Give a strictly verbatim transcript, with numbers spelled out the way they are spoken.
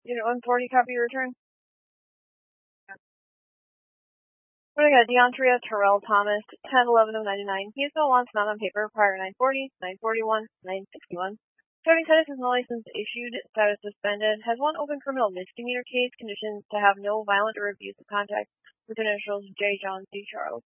Unit one forty, copy your return. What do I got? Deontria Terrell Thomas, ten eleven of ninety-nine. He still wants not on paper prior to nine forty, nine forty-one, nine sixty-one. Serving status is no license issued, status suspended. Has one open criminal misdemeanor case, conditions to have no violent or abusive contact with initials J. John C. Charles.